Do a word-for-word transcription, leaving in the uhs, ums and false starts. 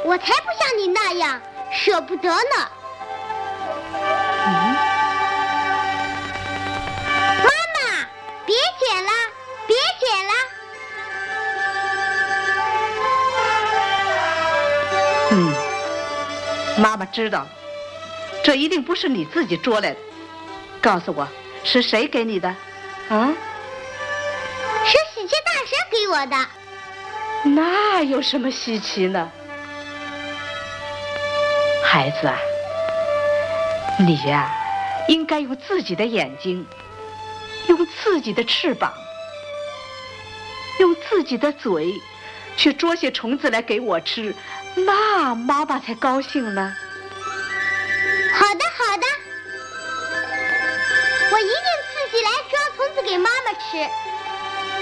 我才不像你那样舍不得呢。 嗯， 妈妈，别捡了，别捡了。 嗯，妈妈知道了，这一定不是你自己捉来的。告诉我，是谁给你的？啊？ 是喜鹊大神给我的。 那有什么稀奇呢？孩子啊，你呀，应该用自己的眼睛，用自己的翅膀，用自己的嘴，去捉些虫子来给我吃，那妈妈才高兴呢。 好的，好的，我一定自己来抓虫子给妈妈吃。